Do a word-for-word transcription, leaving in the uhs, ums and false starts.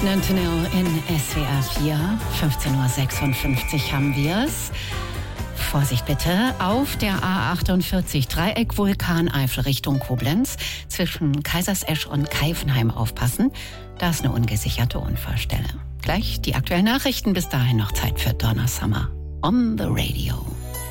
Sentinel in S W R vier, fünfzehn Uhr sechsundfünfzig haben wir's. Vorsicht bitte, auf der A achtundvierzig Dreieck Vulkaneifel Richtung Koblenz zwischen Kaisersesch und Keifenheim aufpassen. Da ist eine ungesicherte Unfallstelle. Gleich die aktuellen Nachrichten, bis dahin noch Zeit für Donna Summer on the Radio.